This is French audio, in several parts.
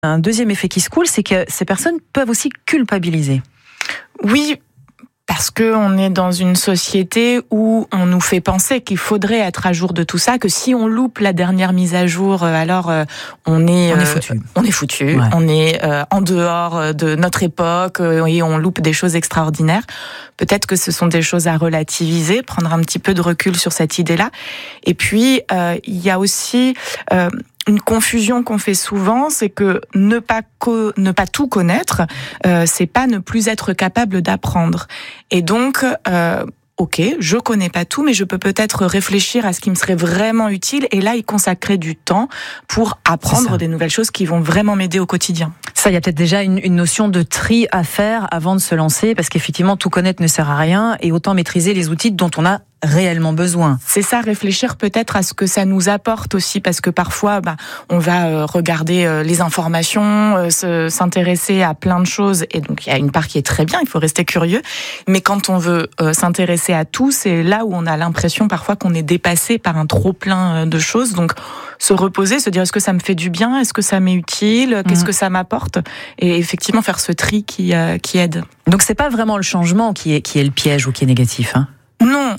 Un deuxième effet qui se coule, c'est que ces personnes peuvent aussi culpabiliser. Oui, parce qu'on est dans une société où on nous fait penser qu'il faudrait être à jour de tout ça, que si on loupe la dernière mise à jour, alors on est foutu. On est foutu, ouais. On est en dehors de notre époque et on loupe des choses extraordinaires. Peut-être que ce sont des choses à relativiser, prendre un petit peu de recul sur cette idée-là. Et puis, il y a aussi... une confusion qu'on fait souvent, c'est que ne pas tout connaître, c'est pas ne plus être capable d'apprendre. Et donc, ok, je connais pas tout, mais je peux peut-être réfléchir à ce qui me serait vraiment utile et là y consacrer du temps pour apprendre des nouvelles choses qui vont vraiment m'aider au quotidien. Ça, il y a peut-être déjà une notion de tri à faire avant de se lancer, parce qu'effectivement, tout connaître ne sert à rien et autant maîtriser les outils dont on a réellement besoin. C'est ça, réfléchir peut-être à ce que ça nous apporte aussi, parce que parfois, on va regarder les informations, s'intéresser à plein de choses, et donc il y a une part qui est très bien, il faut rester curieux, mais quand on veut s'intéresser à tout, c'est là où on a l'impression parfois qu'on est dépassé par un trop-plein de choses, donc se reposer, se dire est-ce que ça me fait du bien, est-ce que ça m'est utile, qu'est-ce que ça m'apporte, et effectivement faire ce tri qui aide. Donc c'est pas vraiment le changement qui est le piège ou qui est négatif, hein? Non,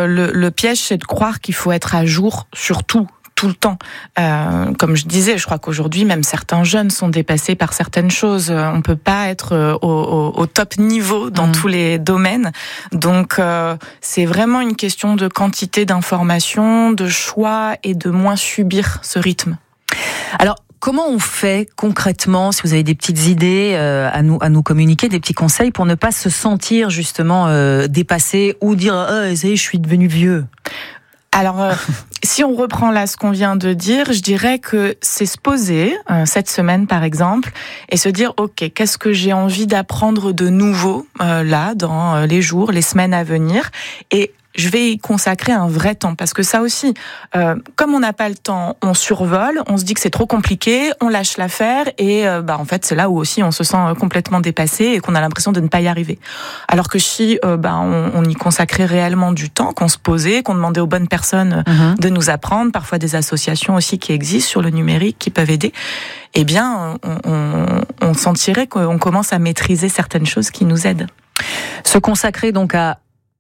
le piège, c'est de croire qu'il faut être à jour sur tout le temps. Comme je disais, je crois qu'aujourd'hui, même certains jeunes sont dépassés par certaines choses. On peut pas être au top niveau dans tous les domaines. Donc, c'est vraiment une question de quantité d'informations, de choix et de moins subir ce rythme. Alors, comment on fait concrètement, si vous avez des petites idées à nous communiquer, des petits conseils pour ne pas se sentir justement dépassé ou dire ça y est, je suis devenu vieux? Alors, si on reprend là ce qu'on vient de dire, je dirais que c'est se poser, cette semaine par exemple, et se dire, ok, qu'est-ce que j'ai envie d'apprendre de nouveau là, dans les jours, les semaines à venir, et je vais y consacrer un vrai temps, parce que ça aussi, comme on n'a pas le temps, on survole, on se dit que c'est trop compliqué, on lâche l'affaire, et en fait c'est là où aussi on se sent complètement dépassé et qu'on a l'impression de ne pas y arriver. Alors que si on y consacrait réellement du temps, qu'on se posait, qu'on demandait aux bonnes personnes de nous apprendre, parfois des associations aussi qui existent sur le numérique qui peuvent aider, eh bien on sentirait qu'on commence à maîtriser certaines choses qui nous aident. Se consacrer donc à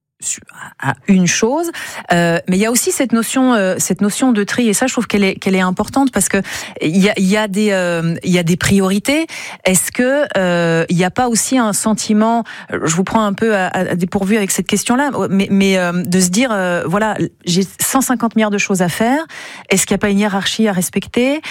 une chose, mais il y a aussi cette notion de tri, et ça je trouve qu'elle est importante, parce que il y a des priorités. Est-ce que il y a pas aussi un sentiment, je vous prends un peu à dépourvu avec cette question-là, mais de se dire voilà, j'ai 150 milliards de choses à faire. Est-ce qu'il n'y a pas une hiérarchie à respecter,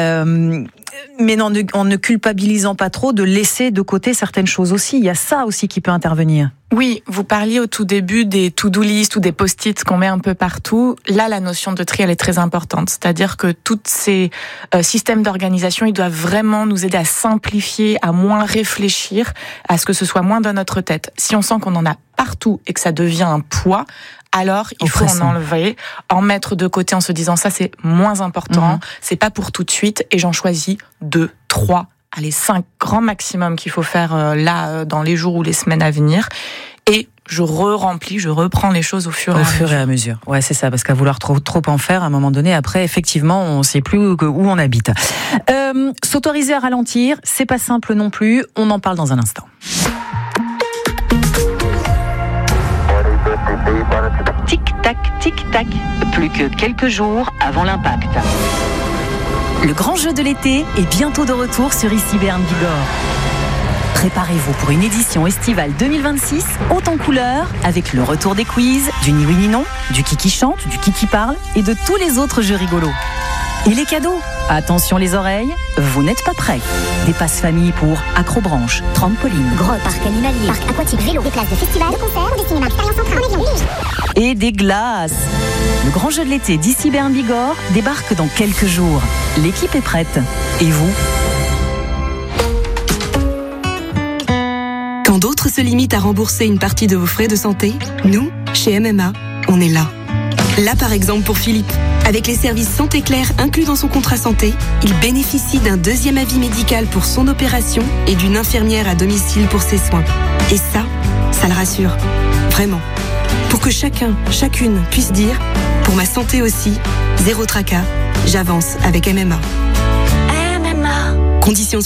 mais en ne culpabilisant pas trop de laisser de côté certaines choses aussi. Il y a ça aussi qui peut intervenir. Oui, vous parliez au tout début des to-do list ou des post-it qu'on met un peu partout. Là, la notion de tri, elle est très importante. C'est-à-dire que tous ces systèmes d'organisation, ils doivent vraiment nous aider à simplifier, à moins réfléchir, à ce que ce soit moins dans notre tête. Si on sent qu'on en a partout et que ça devient un poids, alors il faut en enlever, en mettre de côté en se disant ça c'est moins important, c'est pas pour tout de suite, et j'en choisis 2, 3, allez 5 grands maximum qu'il faut faire là dans les jours ou les semaines à venir, et je reprends les choses au fur et à mesure. Ouais, c'est ça, parce qu'à vouloir trop en faire, à un moment donné, après, effectivement, on sait plus où on habite. S'autoriser à ralentir, c'est pas simple non plus. On en parle dans un instant. Tic-tac, tic-tac. Plus que quelques jours avant l'impact. Le grand jeu de l'été est bientôt de retour sur Ici Béarn Bigorre. Préparez-vous pour une édition estivale 2026 haute en couleurs, avec le retour des quiz, du ni oui ni non, du qui chante, du qui parle et de tous les autres jeux rigolos. Et les cadeaux? Attention les oreilles, vous n'êtes pas prêts. Des passes famille pour acrobranche, trampoline, grotte, parc animalier, parc aquatique, vélo, des places de festival, de concert, des cinémas, expérience en train, en avion. Et des glaces. Le grand jeu de l'été d'Ici Béarn Bigorre débarque dans quelques jours. L'équipe est prête. Et vous? Quand d'autres se limitent à rembourser une partie de vos frais de santé, nous, chez MMA, on est là. Là par exemple pour Philippe. Avec les services Santé Claire inclus dans son contrat santé, il bénéficie d'un deuxième avis médical pour son opération et d'une infirmière à domicile pour ses soins. Et ça le rassure. Vraiment. Pour que chacun, chacune puisse dire, pour ma santé aussi, zéro tracas, j'avance avec MMA. MMA. Conditions sur